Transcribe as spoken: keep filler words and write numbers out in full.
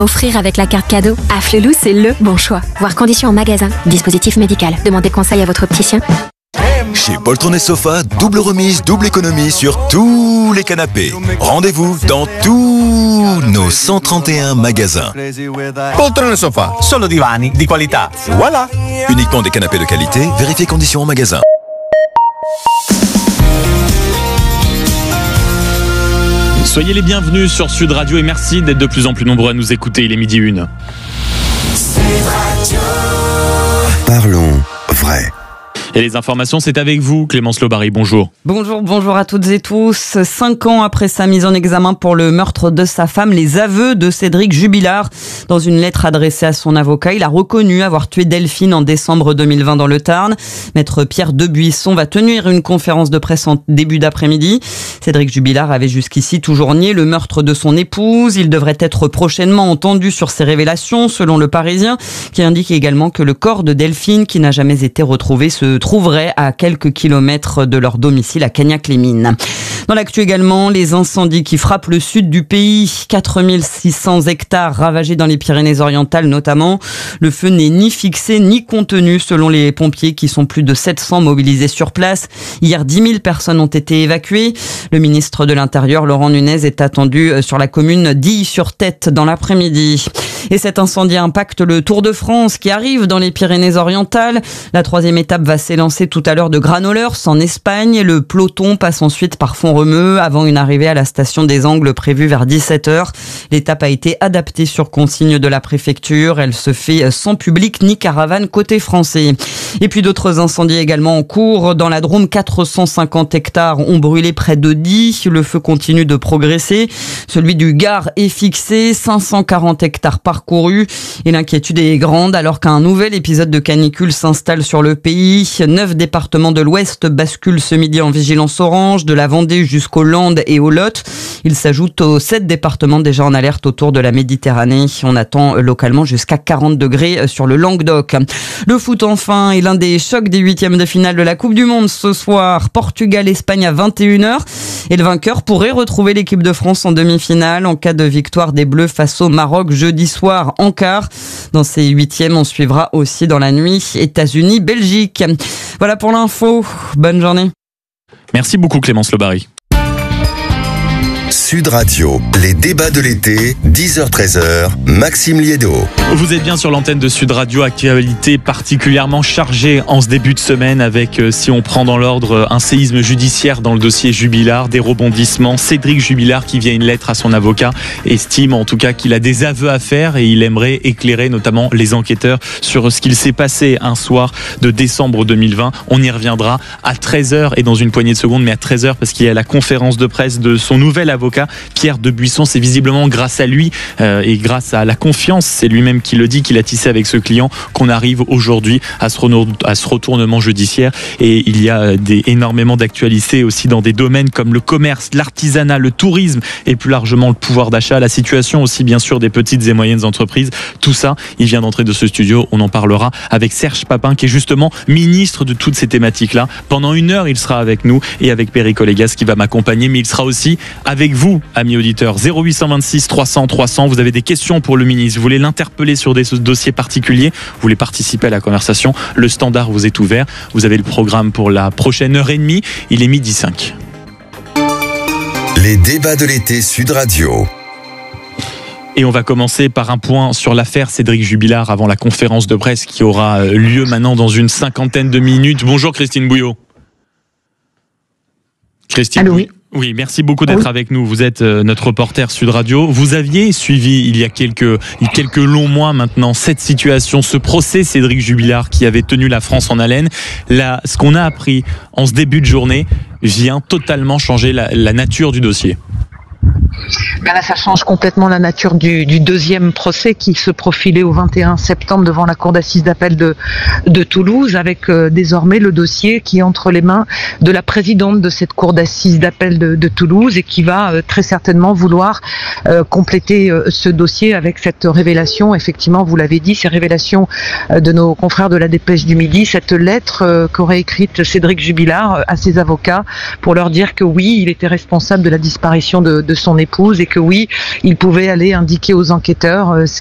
Offrir avec la carte cadeau. Afflelou, c'est le bon choix. Voir conditions en magasin. Dispositif médical. Demandez conseil à votre opticien. Chez Poltron et Sofa, double remise, double économie sur tous les canapés. Rendez-vous dans tous nos cent trente et un magasins. Poltron et Sofa, solo divani di qualità. Voilà. Uniquement des canapés de qualité, vérifiez conditions en magasin. Soyez les bienvenus sur Sud Radio et merci d'être de plus en plus nombreux à nous écouter. Il est midi une. Parlons vrai. Et les informations, c'est avec vous, Clémence Lobary. Bonjour. Bonjour, bonjour à toutes et tous. Cinq ans après sa mise en examen pour le meurtre de sa femme, les aveux de Cédric Jubilard. Dans une lettre adressée à son avocat, il a reconnu avoir tué Delphine en décembre deux mille vingt dans le Tarn. Maître Pierre Debuisson va tenir une conférence de presse en début d'après-midi. Cédric Jubilard avait jusqu'ici toujours nié le meurtre de son épouse. Il devrait être prochainement entendu sur ses révélations, selon Le Parisien, qui indique également que le corps de Delphine, qui n'a jamais été retrouvé, se trouverait à quelques kilomètres de leur domicile à Cagnac-les-Mines. Dans l'actu également, les incendies qui frappent le sud du pays. quatre mille six cents hectares ravagés dans les Pyrénées-Orientales notamment. Le feu n'est ni fixé ni contenu selon les pompiers qui sont plus de sept cents mobilisés sur place. Hier, dix mille personnes ont été évacuées. Le ministre de l'Intérieur, Laurent Nunez, est attendu sur la commune d'Illy-sur-Tête dans l'après-midi. Et cet incendie impacte le Tour de France qui arrive dans les Pyrénées-Orientales. La troisième étape va s'élancer tout à l'heure de Granollers en Espagne. Le peloton passe ensuite par Font-Romeu avant une arrivée à la station des Angles prévue vers dix-sept heures. L'étape a été adaptée sur consigne de la préfecture. Elle se fait sans public ni caravane côté français. Et puis d'autres incendies également en cours. Dans la Drôme, quatre cent cinquante hectares ont brûlé près de Die. Le feu continue de progresser. Celui du Gard est fixé, cinq cent quarante hectares parcourus. Et l'inquiétude est grande alors qu'un nouvel épisode de canicule s'installe sur le pays. Neuf départements de l'Ouest basculent ce midi en vigilance orange, de la Vendée jusqu'aux Landes et au Lot. Il s'ajoute aux sept départements déjà en alerte autour de la Méditerranée. On attend localement jusqu'à quarante degrés sur le Languedoc. Le foot enfin est l'un des chocs des huitièmes de finale de la Coupe du Monde ce soir. Portugal-Espagne à vingt et une heures. Et le vainqueur pourrait retrouver l'équipe de France en demi-finale en cas de victoire des Bleus face au Maroc jeudi soir en quart. Dans ces huitièmes, on suivra aussi dans la nuit États-Unis-Belgique. Voilà pour l'info. Bonne journée. Merci beaucoup Clémence Lobary. Sud Radio, les débats de l'été, dix heures treize heures, Maxime Liédo. Vous êtes bien sur l'antenne de Sud Radio, actualité particulièrement chargée en ce début de semaine avec, euh, si on prend dans l'ordre, un séisme judiciaire dans le dossier Jubilard, des rebondissements. Cédric Jubilard, qui via une lettre à son avocat, estime en tout cas qu'il a des aveux à faire et il aimerait éclairer notamment les enquêteurs sur ce qu'il s'est passé un soir de décembre deux mille vingt. On y reviendra à treize heures et dans une poignée de secondes, mais à treize heures parce qu'il y a la conférence de presse de son nouvel avocat, Pierre Debuisson. C'est visiblement grâce à lui euh, et grâce à la confiance, c'est lui-même qui le dit, qu'il a tissé avec ce client, qu'on arrive aujourd'hui à ce, reno- à ce retournement judiciaire. Et il y a des, énormément d'actualités aussi dans des domaines comme le commerce, l'artisanat, le tourisme et plus largement le pouvoir d'achat, la situation aussi bien sûr des petites et moyennes entreprises. Tout ça, il vient d'entrer de ce studio. On en parlera avec Serge Papin qui est justement ministre de toutes ces thématiques-là. Pendant une heure, il sera avec nous et avec Perry Collegas qui va m'accompagner, mais il sera aussi avec vous, amis auditeurs. Zéro huit cent vingt-six trois cents trois cents. Vous avez des questions pour le ministre, vous voulez l'interpeller sur des dossiers particuliers, vous voulez participer à la conversation, le standard vous est ouvert. Vous avez le programme pour la prochaine heure et demie. Il est midi cinq. Les débats de l'été Sud Radio. Et on va commencer par un point sur l'affaire Cédric Jubilard avant la conférence de presse qui aura lieu maintenant dans une cinquantaine de minutes. Bonjour Christine Bouillot. Christine Allô, Bouillot. Oui, merci beaucoup d'être oui. avec nous. Vous êtes euh, notre reporter Sud Radio. Vous aviez suivi il y a quelques, quelques longs mois maintenant cette situation, ce procès Cédric Jubilard qui avait tenu la France en haleine. Là, ce qu'on a appris en ce début de journée vient totalement changer la, la nature du dossier. Ben là, ça change complètement la nature du, du deuxième procès qui se profilait au vingt et un septembre devant la cour d'assises d'appel de, de Toulouse, avec euh, désormais le dossier qui est entre les mains de la présidente de cette cour d'assises d'appel de, de Toulouse et qui va euh, très certainement vouloir euh, compléter euh, ce dossier avec cette révélation. Effectivement, vous l'avez dit, ces révélations euh, de nos confrères de la Dépêche du Midi, cette lettre euh, qu'aurait écrite Cédric Jubilard euh, à ses avocats pour leur dire que oui, il était responsable de la disparition de, de son épouse et que oui, il pouvait aller indiquer aux enquêteurs euh, ce